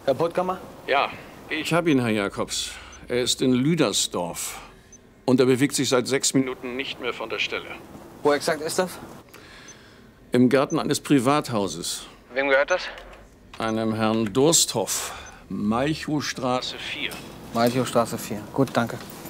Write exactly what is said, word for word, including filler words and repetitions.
Herr Puttkammer? Ja, ich habe ihn, Herr Jakobs. Er ist in Lüdersdorf. Und er bewegt sich seit sechs Minuten nicht mehr von der Stelle. Wo exakt ist das? Im Garten eines Privathauses. Wem gehört das? Einem Herrn Dursthoff. Malchowstraße vier. Malchowstraße vier. Gut, danke.